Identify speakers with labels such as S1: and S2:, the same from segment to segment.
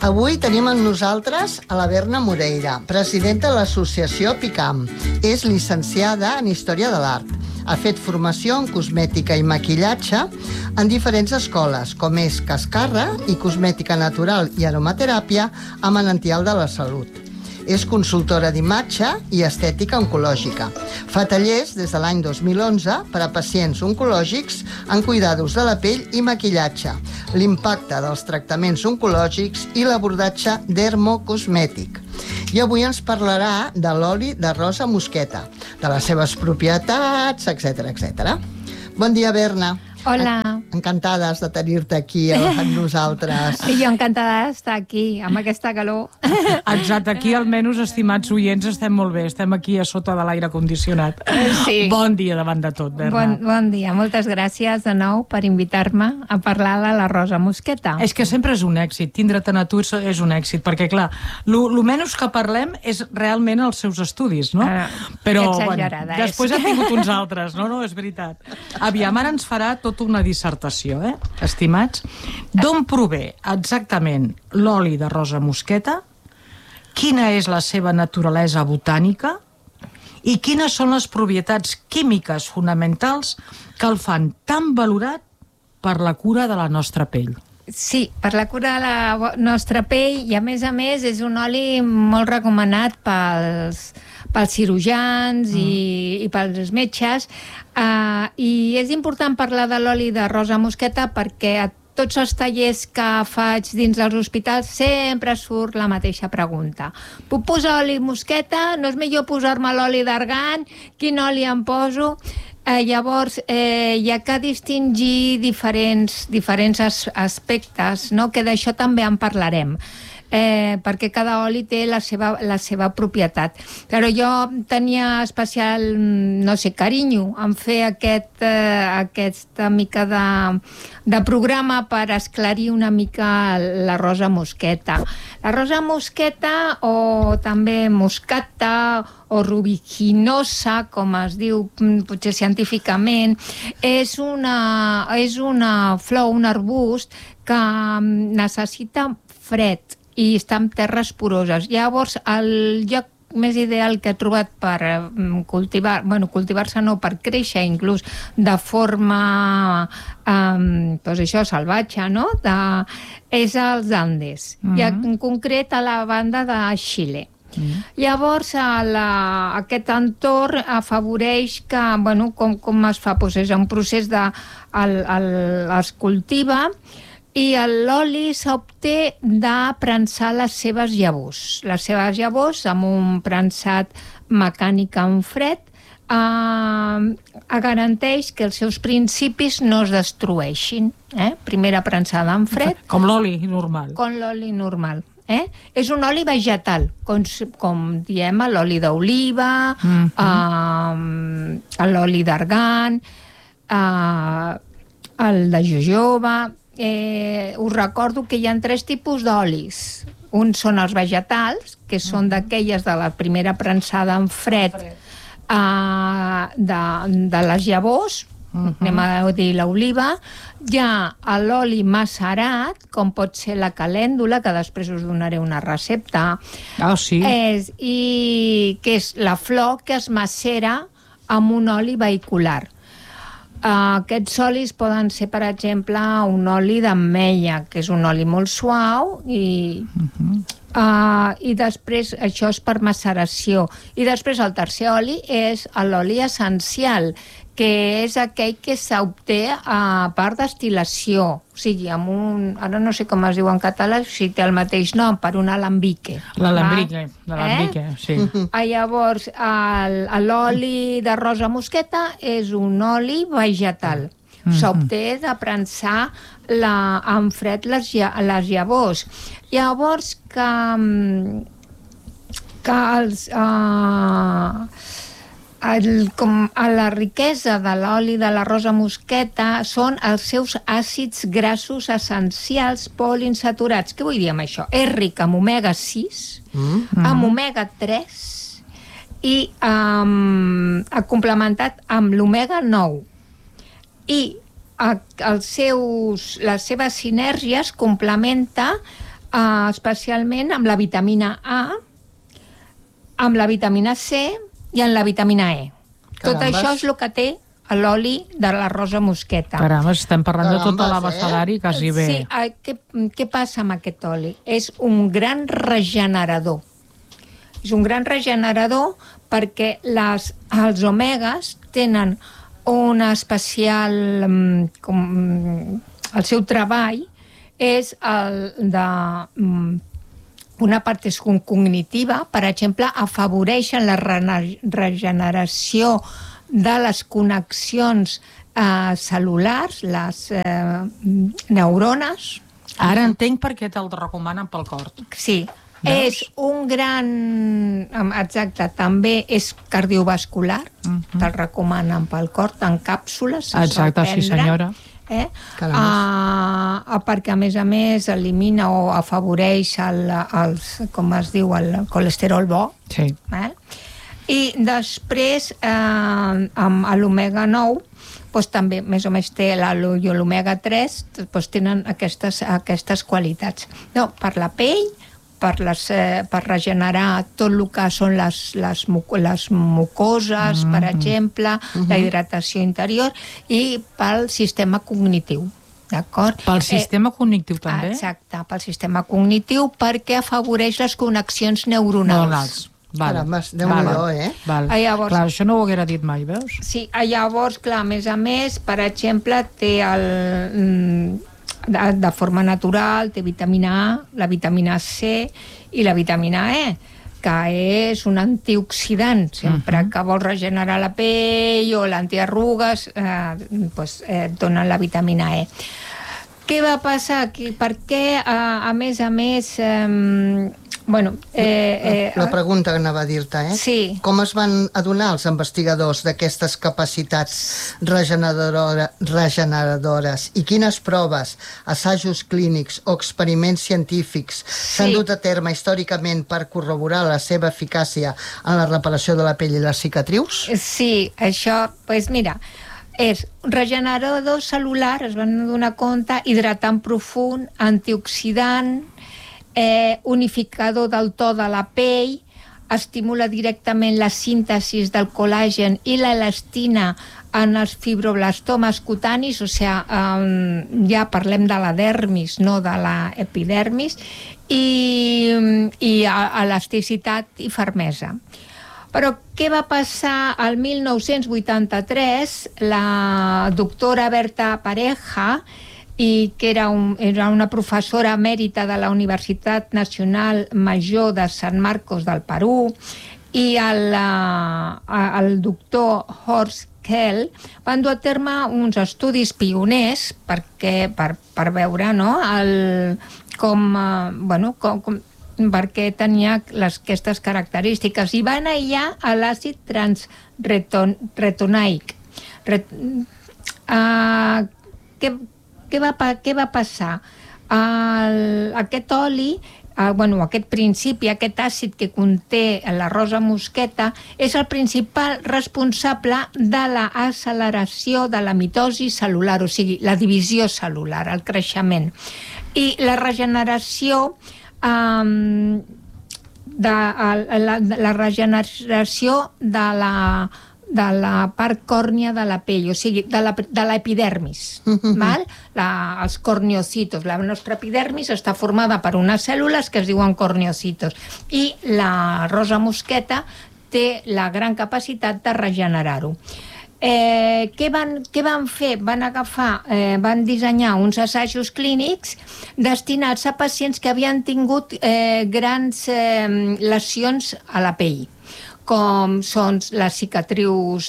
S1: Avui tenim amb nosaltres a la Berna Moreira, presidenta de l'associació PICAM. És llicenciada en Història de l'Art. Ha fet formació en cosmètica i maquillatge en diferents escoles, com és Cascarra i Cosmètica Natural i Aromateràpia a Manantial de la Salut. És consultora d'imatge i estètica oncològica. Fa tallers des de l'any 2011 per a pacients oncològics en cuidados de la pell i maquillatge, l'impacte dels tractaments oncològics i l'abordatge dermocosmètic. I avui ens parlarà de l'oli de rosa mosqueta, de les seves propietats, etc. Bon dia, Berna.
S2: Hola.
S1: Encantades de tenir-te aquí amb nosaltres.
S2: I jo encantada d'estar aquí, amb aquesta calor.
S3: Exacte, aquí almenys, estimats oients, estem molt bé. Estem aquí a sota de l'aire condicionat.
S2: Sí.
S3: Bon dia davant de tot, Berna.
S2: Bon dia. Moltes gràcies de nou per invitar-me a parlar de la rosa mosqueta.
S3: És que sempre és un èxit. Tindre-te'n a tu és un èxit, perquè, clar, lo menys que parlem és realment els seus estudis, no? Però,
S2: exagerada,
S3: bueno, després ha tingut uns altres, no? No, és veritat. Aviam, ara ens farà tot una dissertació, estimats. D'on prové exactament l'oli de rosa mosqueta? Quina és la seva naturalesa botànica? I quines són les propietats químiques fonamentals que el fan tan valorat per la cura de la nostra pell?
S2: Sí, per la cura de la nostra pell, i a més és un oli molt recomanat pels cirurgians i pels metges, i és important parlar de l'oli de rosa mosqueta perquè a tots els tallers que faig dins dels hospitals sempre surt la mateixa pregunta. Puc posar oli mosqueta? No és millor posar-me l'oli d'argan? Quin oli em poso? Llavors, hi ha que distingir diferents aspectes, no? Que d'això també en parlarem. Perquè cada oli té la seva propietat. Però jo tenia especial, carinyo en fer aquesta mica de programa per esclarir una mica la rosa mosqueta. La rosa mosqueta, o també moscata, o rubiginosa, com es diu potser científicament, és una flor, un arbust que necessita fred i està en terres poroses. Llavors, el lloc més ideal que he trobat per cultivar-se no, per créixer inclús de forma salvatge, no? És als Andes, i en concret a la banda de Xile. Llavors, aquest entorn afavoreix que, com es fa? És un procés es cultiva, i l'oli s'obté de prensar les seves llavors. Les seves llavors, amb un prensat mecànic en fred, garanteix que els seus principis no es destrueixin. Primera prensada en fred.
S3: Com l'oli normal.
S2: Com l'oli normal. És un oli vegetal, com diem l'oli d'oliva, l'oli d'argan, el de jojoba. Us recordo que hi ha 3 tipus d'olis. Uns són els vegetals, que són d'aquelles de la primera prensada en fred de les llavors, anem a dir l'oliva. Hi ha l'oli macerat, com pot ser la calèndula, que després us donaré una recepta.
S3: Sí.
S2: I que és la flor que es macera amb un oli vehicular. Aquests olis poden ser, per exemple, un oli d'ametlla, que és un oli molt suau, i després això és per maceració. I després el tercer oli és l'oli essencial, que és aquell que s'obté per destil·lació, o sigui, amb ara no sé com es diu en català, si té el mateix nom, per un alambique.
S3: L'alambique, sí.
S2: Llavors, l'oli de rosa mosqueta és un oli vegetal. S'obté de prensar en fred les llavors. Llavors, la riquesa de l'oli de la rosa mosqueta són els seus àcids grassos essencials poliinsaturats. Què vull dir amb això? És ric en omega-6, amb omega-3 i complementat amb l'omega-9. I les seves sinergies complementa especialment amb la vitamina A, amb la vitamina C i amb la vitamina E. Tot això és el que té l'oli de la rosa mosqueta.
S3: Caram, estem parlant de tot l'abecedari quasi bé.
S2: Sí, què passa amb aquest oli? És un gran regenerador. És un gran regenerador perquè els omegues tenen una especial... el seu treball és el de... una part és cognitiva, per exemple, afavoreixen la regeneració de les connexions cel·lulars, les neurones.
S3: Ara entenc per què te'l recomanen pel cor.
S2: Sí, és un gran... Exacte, també és cardiovascular, te'l recomanen pel cor, en càpsules.
S3: Exacte, sí senyora.
S2: Perquè a més elimina o afavoreix com es diu, el colesterol bo.
S3: Sí.
S2: I després amb l'omega 9 doncs, també més o menys té l'omega 3, doncs, tenen aquestes qualitats. No, per la pell, per regenerar tot el que són les mucoses, per exemple, la hidratació interior, i pel sistema cognitiu. D'acord?
S3: Pel sistema cognitiu també?
S2: Exacte, pel sistema cognitiu, perquè afavoreix les connexions neuronals.
S1: Déu-n'hi-do,
S2: Llavors,
S3: clar, això no ho haguera dit mai, veus?
S2: Sí, llavors, clar, a més, per exemple, té de forma natural, té vitamina A, la vitamina C i la vitamina E, que és un antioxidant. Sempre que vols regenerar la pell o l'antiarrugues, donen la vitamina E. Què va passar aquí? Per què, a més,
S1: la pregunta que anava a dir-te,
S2: Sí.
S1: Com es van adonar els investigadors d'aquestes capacitats regeneradores i quines proves, assajos clínics o experiments científics s'han dut a terme històricament per corroborar la seva eficàcia en la reparació de la pell i les cicatrius?
S2: Sí, això, doncs mira, és regenerador cel·lular, es van donar compte, hidratant profund, antioxidant, unificador del to de la pell, estimula directament la síntesi del col·làgen i l'elastina en els fibroblastomes cutanis, o sigui, ja parlem de la dermis, no de l'epidermis, i elasticitat i fermesa. Però què va passar al 1983? La doctora Berta Pareja, i que era una professora emèrita de la Universitat Nacional Major de San Marcos del Perú, i el doctor Horst Kell van dur a terme uns estudis pioners per veure, no?, perquè tenia aquestes característiques, i van aïllar l'àcid transretinoic. Què va passar? Aquest oli, aquest principi, aquest àcid que conté la rosa mosqueta, és el principal responsable de l'acceleració de la mitosi cel·lular, o sigui, la divisió cel·lular, el creixement. I la regeneració de la part còrnia de la pell, o sigui, de l'epidermis. Els corneocitos. La nostra epidermis està formada per unes cèl·lules que es diuen corneocitos, i la rosa mosqueta té la gran capacitat de regenerar-ho. Què van fer? Van dissenyar uns assajos clínics destinats a pacients que havien tingut grans lesions a la pell, com són les cicatrius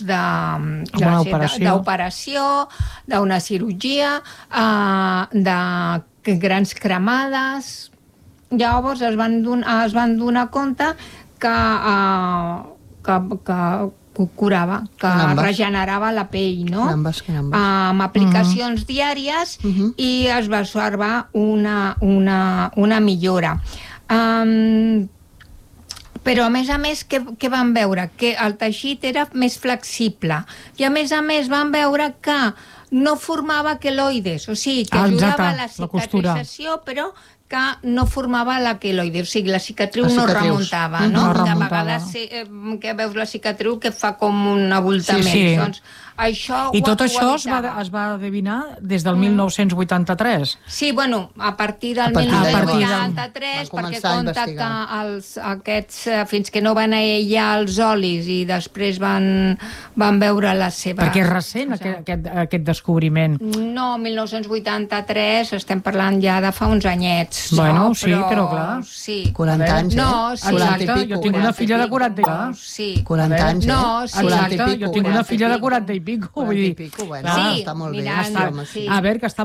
S2: d'operació, d'una cirurgia, de grans cremades. Llavors es van donar compte que curava, que regenerava la pell, no? Amb aplicacions diàries, i es va observar una millora. Però, a més, què van veure? Que el teixit era més flexible. I, a més, van veure que no formava queloides, o sigui, que ajudava a la cicatrització, però que no formava la queloide, o sigui, la cicatriu
S1: Les
S2: no
S1: cicatrius.
S2: remuntava,
S3: No
S2: no? De
S3: remuntava.
S2: vegades que veus la cicatriu que fa com un avoltament.
S3: Sí, sí.
S2: Doncs això
S3: I
S2: ho-
S3: tot
S2: ho
S3: això
S2: evitava.
S3: es va adivinar des del 1983.
S2: Sí, bueno, a partir del
S1: A partir
S3: d'allò.
S2: 1983,
S1: Van
S2: perquè
S1: començar a
S2: contacta aquests, fins que no van aïllar els olis i després van veure la seva...
S3: Perquè és recent aquest descobriment.
S2: No, 1983, estem parlant ja de fa uns anyets.
S3: Bueno,
S2: no?
S3: sí, però clar.
S2: Sí.
S1: 40 anys, eh?
S2: No, sí.
S1: 40 i
S3: Exacte,
S1: pico.
S3: jo tinc una filla de 40 i pico.
S2: Sí.
S1: 40 anys, eh?
S2: No, sí.
S1: 40 i
S3: Exacte,
S1: pico.
S3: jo tinc una
S2: 40 i
S3: filla de
S2: pico.
S3: 40 i pico. Vull
S1: 40 i
S3: dir,
S1: pico, bueno,
S2: Sí,
S1: està molt bé.
S2: mirant,
S1: Sí, home,
S2: sí.
S3: a veure, que està